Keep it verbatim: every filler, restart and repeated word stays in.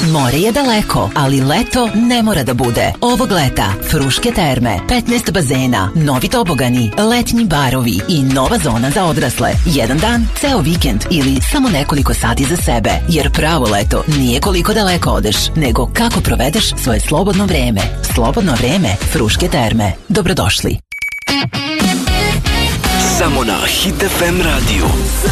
More je daleko, ali leto ne mora da bude. Ovog leta Fruške terme, petnaest bazena, novi tobogani, letnji barovi i nova zona za odrasle. Jedan dan, ceo vikend ili samo nekoliko sati za sebe. Jer pravo leto nije koliko daleko odeš, nego kako provedeš svoje slobodno vreme. Slobodno vreme Fruške terme. Dobrodošli. Samo na Hit ef em radiju.